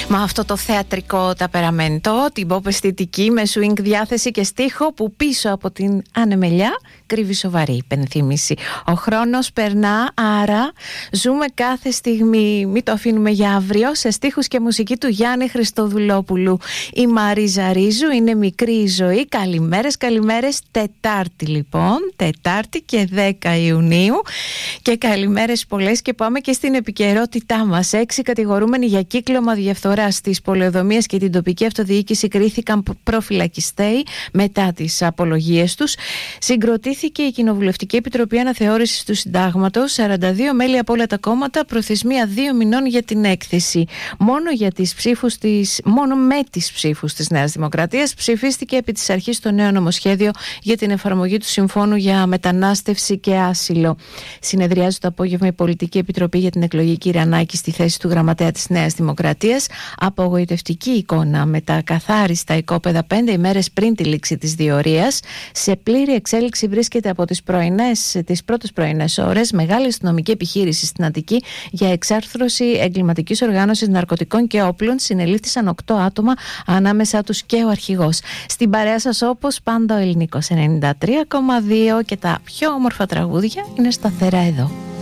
Με αυτό το θεατρικό ταπεραμέντο, την pop αισθητική με swing διάθεση και στίχο που πίσω από την ανεμελιά κρύβει σοβαρή υπενθύμηση. Ο χρόνος περνά, άρα ζούμε κάθε στιγμή, μην το αφήνουμε για αύριο, σε στίχους και μουσική του Γιάννη Χριστοδουλόπουλου. Η Μαρίζα Ρίζου, είναι μικρή η ζωή. Καλημέρες, καλημέρες. Τετάρτη λοιπόν, Τετάρτη και 10 Ιουνίου. Και καλημέρες πολλές και πάμε και στην επικαιρότητά μας. 6 κατηγορούμενοι για κύκλωμα διαφθοράς στις πολεοδομίες και την τοπική αυτοδιοίκηση κρίθηκαν προφυλακιστέοι μετά τις απολογίες τους. Συγκροτήθηκε η Κοινοβουλευτική Επιτροπή Αναθεώρησης του Συντάγματος. 42 μέλη από όλα τα κόμματα, προθεσμία 2 μηνών για την έκθεση. Μόνο με τις ψήφους της Νέας Δημοκρατίας ψηφίστηκε επί της αρχής το νέο νομοσχέδιο για την εφαρμογή του Συμφώνου για Μετανάστευση και Άσυλο. Συνεδριάζει το απόγευμα η Πολιτική Επιτροπή για την εκλογή Κυρανάκη στη θέση του γραμματέα της Νέας Δημοκρατίας. Απογοητευτική εικόνα με τα καθάριστα οικόπεδα 5 ημέρες πριν τη λήξη της διορίας. Σε πλήρη εξέλιξη βρίσκεται από τις πρώτες πρωινές ώρες μεγάλη αστυνομική επιχείρηση στην Αττική για εξάρθρωση εγκληματικής οργάνωσης ναρκωτικών και όπλων. Συνελήφθησαν 8 άτομα, ανάμεσά τους και ο αρχηγός. Στην παρέα σας όπως πάντα ο Ελληνικός 93,2 και τα πιο όμορφα τραγούδια είναι σταθερά εδώ.